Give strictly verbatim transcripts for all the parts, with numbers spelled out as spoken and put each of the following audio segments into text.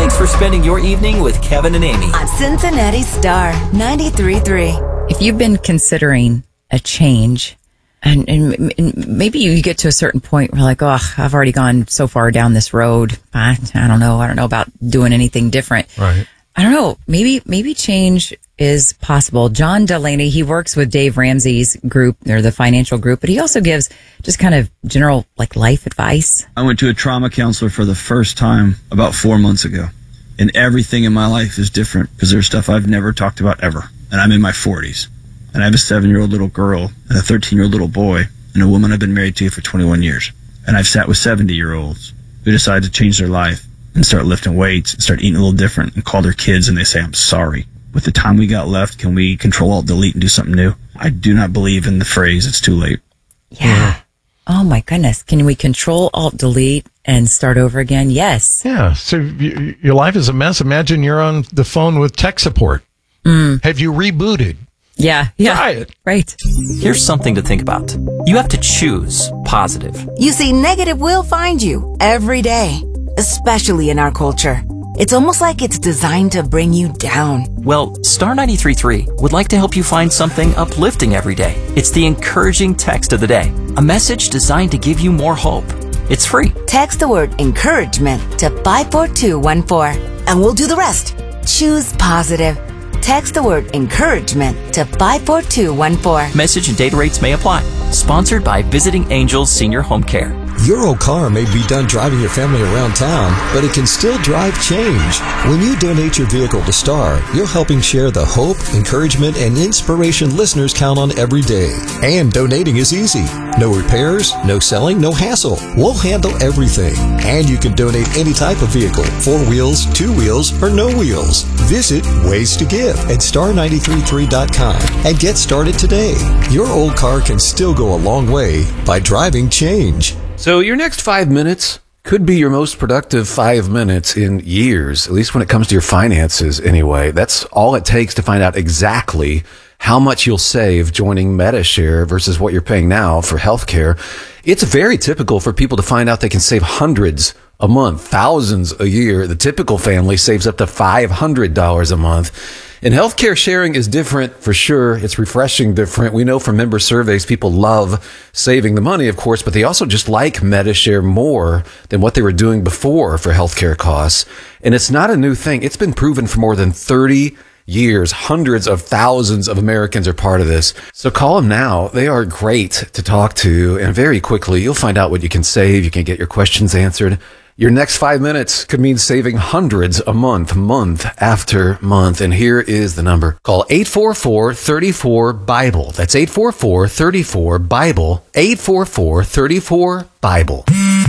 Thanks for spending your evening with Kevin and Amy on Cincinnati Star ninety-three point three. If you've been considering a change, and, and, and maybe you get to a certain point where like, oh, I've already gone so far down this road. I, I don't know. I don't know about doing anything different. Right. I don't know. Maybe, maybe change is possible. John Delaney, he works with Dave Ramsey's group, or the financial group, but he also gives just kind of general like life advice. I went to a trauma counselor for the first time about four months ago, and everything in my life is different because there's stuff I've never talked about ever. And I'm in my forties, and I have a seven-year-old little girl and a thirteen-year-old little boy and a woman I've been married to for twenty-one years. And I've sat with seventy-year-olds who decide to change their life and start lifting weights and start eating a little different and call their kids and they say, I'm sorry. With the time we got left, can we control alt delete and do something new? I do not believe in the phrase, it's too late. Yeah. yeah. Oh my goodness. Can we control alt delete and start over again? Yes. Yeah. So you, your life is a mess. Imagine you're on the phone with tech support. Mm. Have you rebooted? Yeah. Yeah. Try it. Right. Here's something to think about. You have to choose positive. You see, negative will find you every day, especially in our culture. It's almost like it's designed to bring you down. Well, Star ninety-three point three would like to help you find something uplifting every day. It's the encouraging text of the day, a message designed to give you more hope. It's free. Text the word encouragement to five four two one four, and we'll do the rest. Choose positive. Text the word encouragement to five four two one four. Message and data rates may apply. Sponsored by Visiting Angels Senior Home Care. Your old car may be done driving your family around town, but it can still drive change. When you donate your vehicle to Star, you're helping share the hope, encouragement, and inspiration listeners count on every day. And donating is easy. No repairs, no selling, no hassle. We'll handle everything. And you can donate any type of vehicle, four wheels, two wheels, or no wheels. Visit Ways to Give at star nine three three dot com and get started today. Your old car can still go a long way by driving change. So your next five minutes could be your most productive five minutes in years, at least when it comes to your finances anyway. That's all it takes to find out exactly how much you'll save joining Medi-Share versus what you're paying now for healthcare. It's very typical for people to find out they can save hundreds a month, thousands a year. The typical family saves up to five hundred dollars a month. And healthcare sharing is different for sure. It's refreshing different. We know from member surveys, people love saving the money, of course, but they also just like Medi-Share more than what they were doing before for healthcare costs. And it's not a new thing. It's been proven for more than thirty years. Hundreds of thousands of Americans are part of this. So call them now. They are great to talk to. And very quickly, you'll find out what you can save. You can get your questions answered. Your next five minutes could mean saving hundreds a month, month after month. And here is the number. Call eight four four, three four, BIBLE. That's eight four four, three four, BIBLE. eight four four, three four, BIBLE.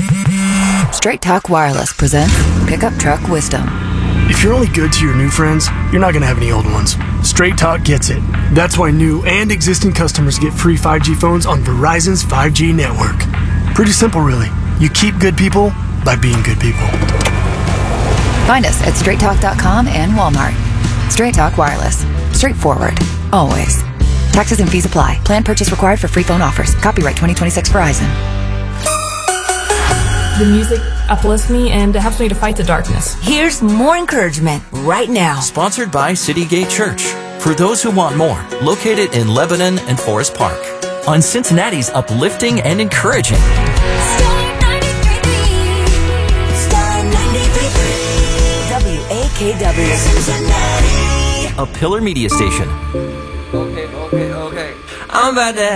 Straight Talk Wireless presents Pickup Truck Wisdom. If you're only good to your new friends, you're not going to have any old ones. Straight Talk gets it. That's why new and existing customers get free five G phones on Verizon's five G network. Pretty simple, really. You keep good people by being good people. Find us at straight talk dot com and Walmart. Straight Talk Wireless. Straightforward. Always. Taxes and fees apply. Plan purchase required for free phone offers. Copyright twenty twenty-six Verizon. The music uplifts me and it helps me to fight the darkness. Here's more encouragement right now. Sponsored by City Gate Church. For those who want more, located in Lebanon and Forest Park. On Cincinnati's uplifting and encouraging. W A K W Cincinnati. A Pillar Media Station. Okay, okay, okay. I'm about to